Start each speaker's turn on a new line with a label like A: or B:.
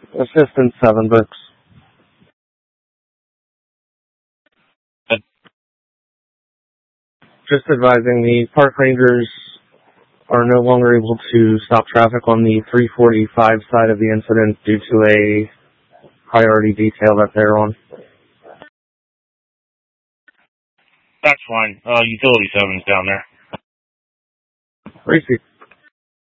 A: Assistant 7 books. Just advising the park rangers are no longer able to stop traffic on the 345 side of the incident due to a priority detail that they're on.
B: That's fine. Utility 7's down there.
A: Receive.